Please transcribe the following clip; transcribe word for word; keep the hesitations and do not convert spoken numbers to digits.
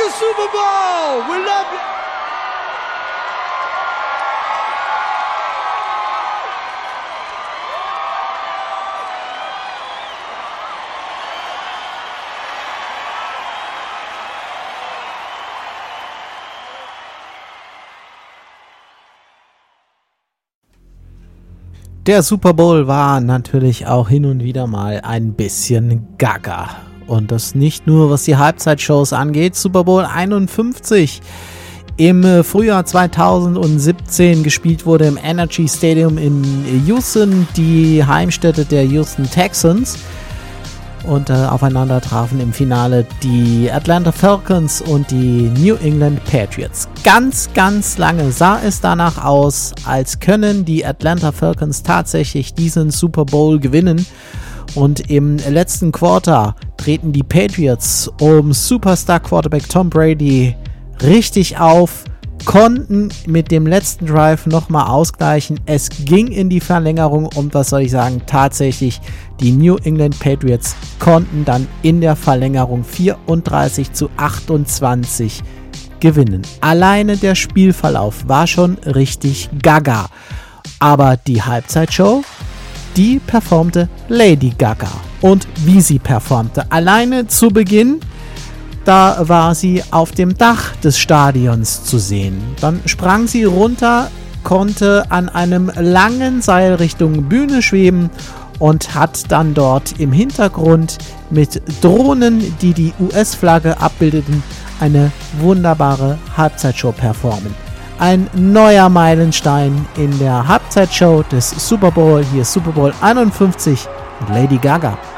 American Super Bowl. We love you. Der Super Bowl war natürlich auch hin und wieder mal ein bisschen gaga. Und das nicht nur, was die Halbzeitshows angeht. Super Bowl einundfünfzig im Frühjahr zweitausendsiebzehn gespielt wurde im Energy Stadium in Houston, die Heimstätte der Houston Texans. Und äh, aufeinander trafen im Finale die Atlanta Falcons und die New England Patriots. Ganz, ganz lange sah es danach aus, als können die Atlanta Falcons tatsächlich diesen Super Bowl gewinnen. Und im letzten Quarter treten die Patriots um Superstar Quarterback Tom Brady richtig auf, konnten mit dem letzten Drive nochmal ausgleichen. Es ging in die Verlängerung und was soll ich sagen, tatsächlich die New England Patriots konnten dann in der Verlängerung vierunddreißig zu achtundzwanzig gewinnen. Alleine der Spielverlauf war schon richtig gaga. Aber die Halbzeitshow, die performte Lady Gaga. Und wie sie performte. Alleine zu Beginn, da war sie auf dem Dach des Stadions zu sehen. Dann sprang sie runter, konnte an einem langen Seil Richtung Bühne schweben und hat dann dort im Hintergrund mit Drohnen, die die U S-Flagge abbildeten, eine wunderbare Halbzeitshow performen. Ein neuer Meilenstein in der Halbzeitshow des Super Bowl. Hier ist Super Bowl einundfünfzig mit Lady Gaga.